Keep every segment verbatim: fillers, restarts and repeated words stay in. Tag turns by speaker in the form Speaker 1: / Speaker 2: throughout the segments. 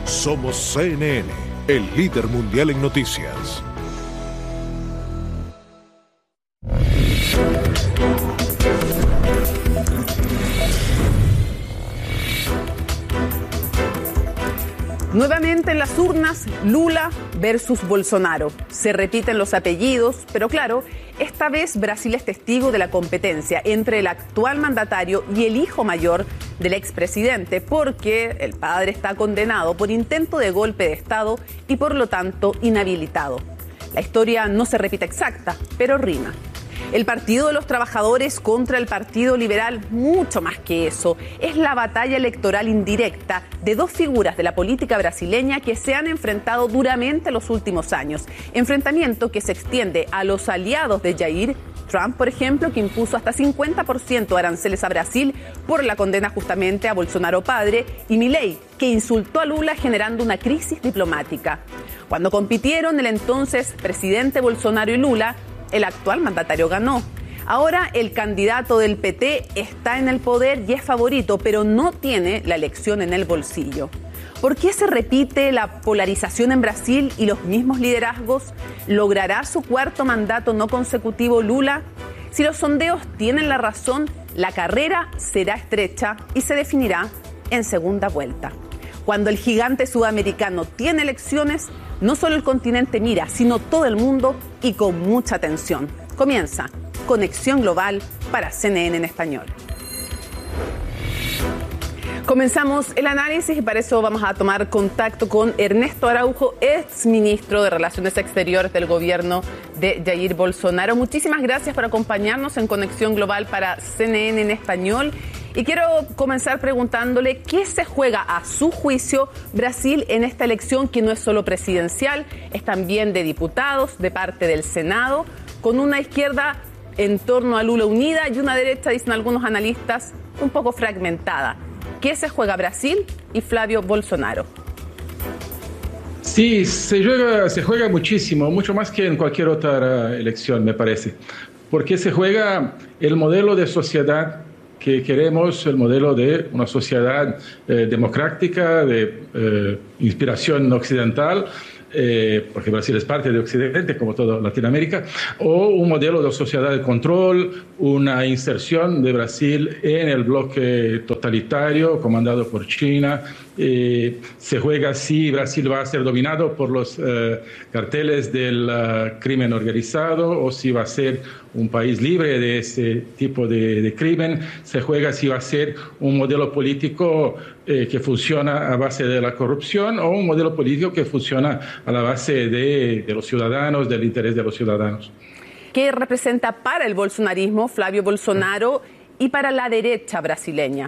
Speaker 1: Somos C N N, el líder mundial en noticias.
Speaker 2: Nuevamente en las urnas, Lula versus Bolsonaro. Se repiten los apellidos, pero claro, esta vez Brasil es testigo de la competencia entre el actual mandatario y el hijo mayor del expresidente, porque el padre está condenado por intento de golpe de Estado y por lo tanto inhabilitado. La historia no se repite exacta, pero rima. El Partido de los Trabajadores contra el Partido Liberal, mucho más que eso, es la batalla electoral indirecta de dos figuras de la política brasileña que se han enfrentado duramente los últimos años. Enfrentamiento que se extiende a los aliados de Jair, Trump, por ejemplo, que impuso hasta cincuenta por ciento de aranceles a Brasil por la condena justamente a Bolsonaro padre, y Milei, que insultó a Lula generando una crisis diplomática. Cuando compitieron el entonces presidente Bolsonaro y Lula, el actual mandatario ganó. Ahora el candidato del P T está en el poder y es favorito, pero no tiene la elección en el bolsillo. ¿Por qué se repite la polarización en Brasil y los mismos liderazgos? ¿Logrará su cuarto mandato no consecutivo Lula? Si los sondeos tienen la razón, la carrera será estrecha y se definirá en segunda vuelta. Cuando el gigante sudamericano tiene elecciones, no solo el continente mira, sino todo el mundo y con mucha atención. Comienza Conexión Global para C N N en español. Comenzamos el análisis y para eso vamos a tomar contacto con Ernesto Araujo, ex ministro de Relaciones Exteriores del gobierno de Jair Bolsonaro. Muchísimas gracias por acompañarnos en Conexión Global para C N N en español. Y quiero comenzar preguntándole qué se juega a su juicio Brasil en esta elección que no es solo presidencial, es también de diputados, de parte del Senado, con una izquierda en torno a Lula unida y una derecha, dicen algunos analistas, un poco fragmentada. ¿Qué se juega Brasil y Flavio Bolsonaro?
Speaker 3: Sí, se juega, se juega muchísimo, mucho más que en cualquier otra elección, me parece, porque se juega el modelo de sociedad que queremos, el modelo de una sociedad eh, democrática, de eh, inspiración occidental, eh, porque Brasil es parte de Occidente, como toda Latinoamérica, o un modelo de sociedad de control, una inserción de Brasil en el bloque totalitario comandado por China. Eh, se juega si Brasil va a ser dominado por los eh, carteles del uh, crimen organizado o si va a ser un país libre de ese tipo de, de crimen. Se juega si va a ser un modelo político eh, que funciona a base de la corrupción o un modelo político que funciona a la base de, de los ciudadanos, del interés de los ciudadanos.
Speaker 2: ¿Qué representa para el bolsonarismo Flavio Bolsonaro y para la derecha brasileña?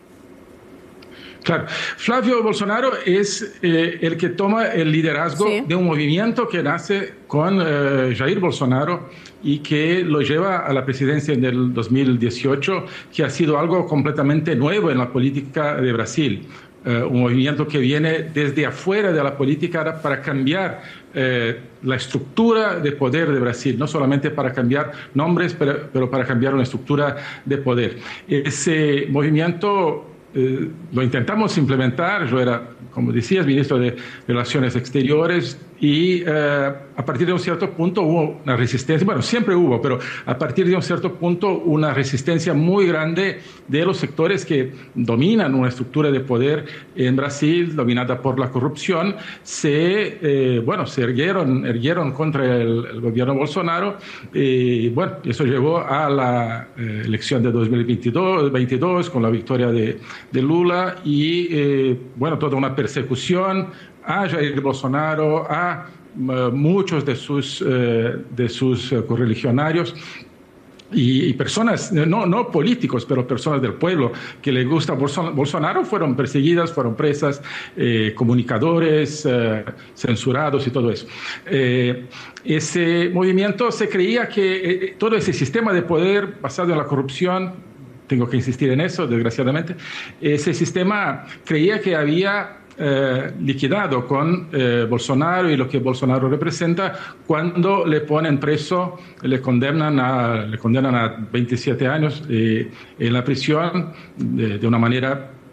Speaker 3: Claro, Flavio Bolsonaro es eh, el que toma el liderazgo sí. de un movimiento que nace con eh, Jair Bolsonaro y que lo lleva a la presidencia en el dos mil dieciocho, que ha sido algo completamente nuevo en la política de Brasil. Eh, un movimiento que viene desde afuera de la política para cambiar eh, la estructura de poder de Brasil, no solamente para cambiar nombres, pero, pero para cambiar una estructura de poder. Ese movimiento Eh, lo intentamos implementar. Yo era, como decías, ministro de Relaciones Exteriores y eh, a partir de un cierto punto hubo una resistencia, bueno, siempre hubo, pero a partir de un cierto punto una resistencia muy grande de los sectores que dominan una estructura de poder en Brasil, dominada por la corrupción. Se, eh, bueno, se erguieron, erguieron contra el, el gobierno Bolsonaro y, bueno, eso llevó a la eh, elección de dos mil veintidós con la victoria de de Lula y, eh, bueno, toda una persecución a Jair Bolsonaro, a uh, muchos de sus, uh, de sus uh, correligionarios y, y personas, no, no políticos, pero personas del pueblo que le gusta Bolsonaro, fueron perseguidas, fueron presas, eh, comunicadores, eh, censurados y todo eso. Eh, ese movimiento se creía que eh, todo ese sistema de poder basado en la corrupción, tengo que insistir en eso, desgraciadamente, ese sistema creía que había eh, liquidado con eh, Bolsonaro y lo que Bolsonaro representa cuando le ponen preso, le condenan a, le condenan a veintisiete años eh, en la prisión de, de una manera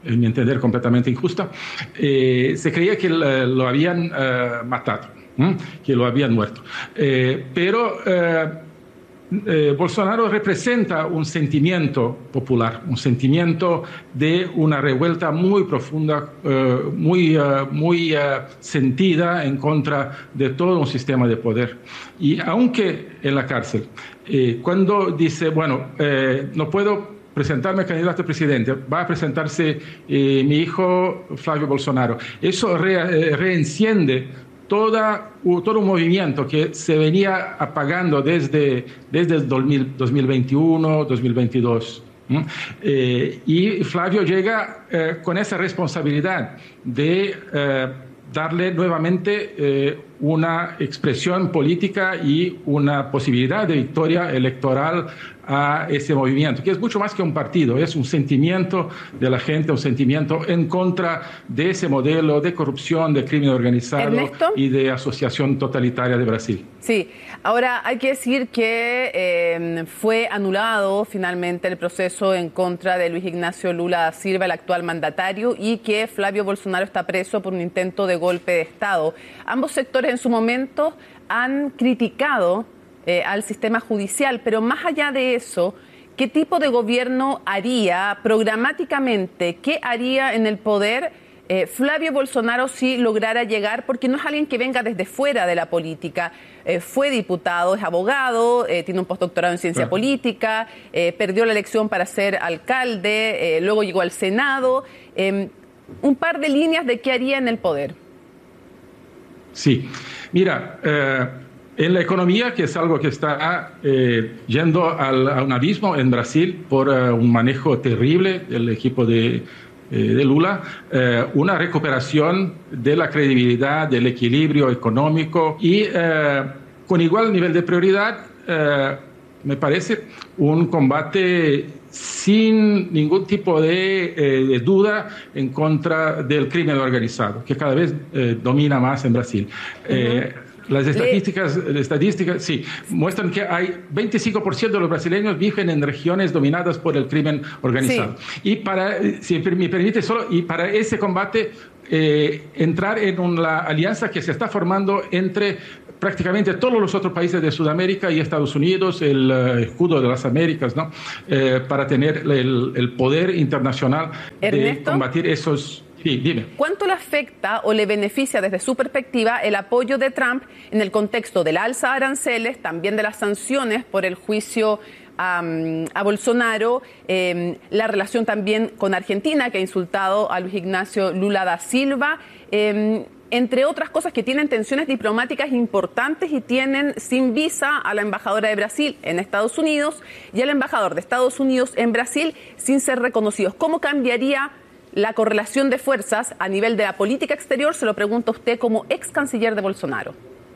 Speaker 3: en mi entender completamente injusta, eh, se creía que lo habían uh, matado, ¿eh? que lo habían muerto. Eh, pero uh, eh, Bolsonaro representa un sentimiento popular, un sentimiento de una revuelta muy profunda, uh, muy, uh, muy uh, sentida en contra de todo un sistema de poder. Y aunque en la cárcel, eh, cuando dice, bueno, eh, no puedo presentarme candidato a presidente, va a presentarse eh, mi hijo Flavio Bolsonaro. Eso re, eh, reenciende toda, todo un movimiento que se venía apagando desde, desde el dos mil veintiuno, dos mil veintidós. ¿Mm? Eh, y Flavio llega eh, con esa responsabilidad de eh, darle nuevamente eh, una expresión política y una posibilidad de victoria electoral a ese movimiento, que es mucho más que un partido, es un sentimiento de la gente, un sentimiento en contra de ese modelo de corrupción, de crimen organizado
Speaker 2: Ernesto,
Speaker 3: y de asociación totalitaria de Brasil.
Speaker 2: Sí, ahora hay que decir que eh, fue anulado finalmente el proceso en contra de Luis Ignacio Lula da Silva, el actual mandatario, y que Flavio Bolsonaro está preso por un intento de golpe de Estado. Ambos sectores en su momento han criticado Eh, al sistema judicial, pero más allá de eso, ¿qué tipo de gobierno haría programáticamente? ¿Qué haría en el poder eh, Flavio Bolsonaro si lograra llegar? Porque no es alguien que venga desde fuera de la política. Eh, fue diputado, es abogado, eh, tiene un postdoctorado en ciencia claro. política, eh, perdió la elección para ser alcalde, eh, luego llegó al Senado. Eh, un par de líneas de qué haría en el poder.
Speaker 3: Sí, mira... Eh... En la economía, que es algo que está eh, yendo al, a un abismo en Brasil por uh, un manejo terrible del equipo de, eh, de Lula, eh, una recuperación de la credibilidad, del equilibrio económico y eh, con igual nivel de prioridad, eh, me parece, un combate sin ningún tipo de, eh, de duda en contra del crimen organizado, que cada vez eh, domina más en Brasil. Uh-huh. eh, Las estadísticas, estadísticas sí, muestran que hay veinticinco por ciento de los brasileños viven en regiones dominadas por el crimen organizado. Sí. Y para, si me permite solo, y para ese combate, eh, entrar en una alianza que se está formando entre prácticamente todos los otros países de Sudamérica y Estados Unidos, el uh, escudo de las Américas, ¿no? Eh, para tener el, el poder internacional
Speaker 2: Ernesto,
Speaker 3: de combatir esos... Sí, dime.
Speaker 2: ¿Cuánto le afecta o le beneficia desde su perspectiva el apoyo de Trump en el contexto del alza de aranceles, también de las sanciones por el juicio um, a Bolsonaro, eh, la relación también con Argentina, que ha insultado a Luis Ignacio Lula da Silva, eh, entre otras cosas que tienen tensiones diplomáticas importantes y tienen sin visa a la embajadora de Brasil en Estados Unidos y al embajador de Estados Unidos en Brasil sin ser reconocidos? ¿Cómo cambiaría la correlación de fuerzas a nivel de la política exterior? Se lo pregunto a usted como ex canciller de Bolsonaro.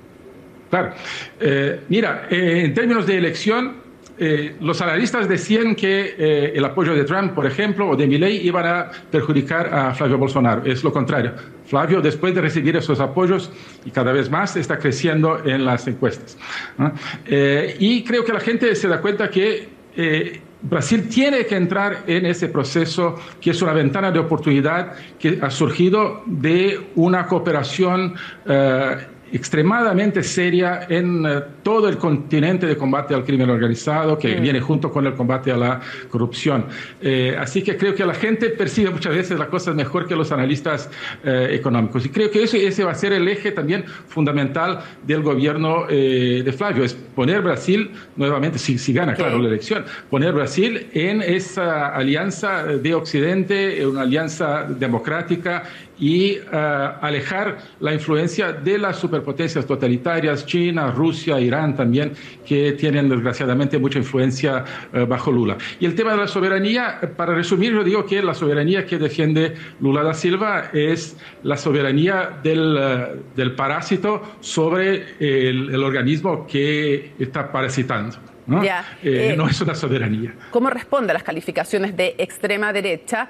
Speaker 3: Claro. Eh, mira, eh, en términos de elección, eh, los analistas decían que eh, el apoyo de Trump, por ejemplo, o de Milei iban a perjudicar a Flavio Bolsonaro. Es lo contrario. Flavio, después de recibir esos apoyos, y cada vez más, está creciendo en las encuestas, ¿no? Eh, y creo que la gente se da cuenta que eh, Brasil tiene que entrar en ese proceso, que es una ventana de oportunidad que ha surgido de una cooperación eh, extremadamente seria en uh, todo el continente de combate al crimen organizado, que mm. viene junto con el combate a la corrupción. Eh, así que creo que la gente percibe muchas veces las cosas mejor que los analistas eh, económicos. Y creo que eso, ese va a ser el eje también fundamental del gobierno eh, de Flavio, es poner Brasil nuevamente, si, si gana, okay. claro, la elección, poner Brasil en esa alianza de Occidente, una alianza democrática, y uh, alejar la influencia de las superpotencias totalitarias, China, Rusia, Irán también, que tienen desgraciadamente mucha influencia uh, bajo Lula. Y el tema de la soberanía, para resumir, yo digo que la soberanía que defiende Lula da Silva es la soberanía del, uh, del parásito sobre el, el organismo que está parasitando, ¿no?
Speaker 2: Ya,
Speaker 3: eh,
Speaker 2: eh,
Speaker 3: no es una soberanía.
Speaker 2: ¿Cómo responde a las calificaciones de extrema derecha?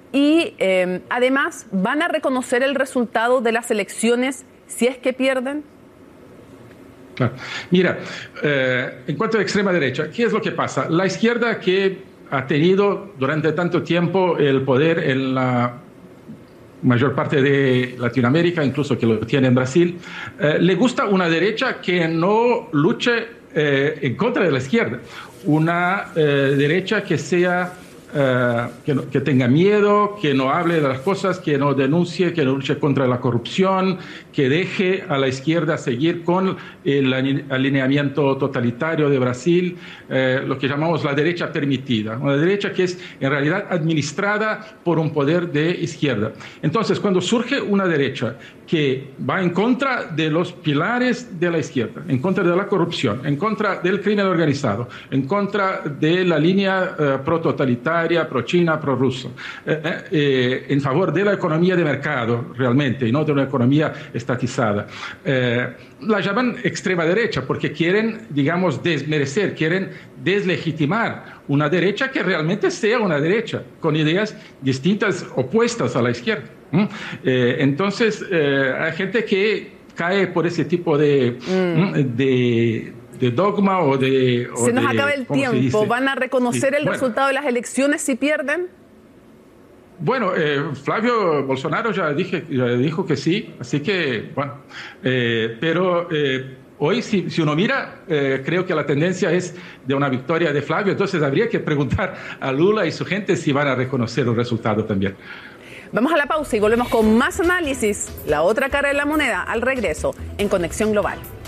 Speaker 2: Y eh, además, ¿van a reconocer el resultado de las elecciones si es que pierden?
Speaker 3: Claro. Mira, eh, en cuanto a extrema derecha, ¿qué es lo que pasa? La izquierda que ha tenido durante tanto tiempo el poder en la mayor parte de Latinoamérica, incluso que lo tiene en Brasil, eh, le gusta una derecha que no luche eh, en contra de la izquierda, una eh, derecha que sea Uh, que, no, que tenga miedo, que no hable de las cosas, que no denuncie, que no luche contra la corrupción, que deje a la izquierda seguir con el alineamiento totalitario de Brasil, eh, lo que llamamos la derecha permitida, una derecha que es en realidad administrada por un poder de izquierda. Entonces, cuando surge una derecha que va en contra de los pilares de la izquierda, en contra de la corrupción, en contra del crimen organizado, en contra de la línea eh, pro-totalitaria, pro-china, pro-ruso, eh, eh, en favor de la economía de mercado realmente y no de una economía estatizada. Eh, la llaman extrema derecha porque quieren, digamos, desmerecer, quieren deslegitimar una derecha que realmente sea una derecha, con ideas distintas, opuestas a la izquierda. ¿Mm? Eh, entonces, eh, hay gente que cae por ese tipo de, mm. de, de dogma o de... O
Speaker 2: se nos
Speaker 3: de,
Speaker 2: acaba el tiempo. ¿Van a reconocer sí. el bueno. resultado de las elecciones si pierden?
Speaker 3: Bueno, eh, Flavio Bolsonaro ya, dije, ya dijo que sí, así que, bueno, eh, pero... Eh, Hoy, si, si uno mira, eh, creo que la tendencia es de una victoria de Flavio, entonces habría que preguntar a Lula y su gente si van a reconocer el resultado también.
Speaker 2: Vamos a la pausa y volvemos con más análisis, la otra cara de la moneda, al regreso en Conexión Global.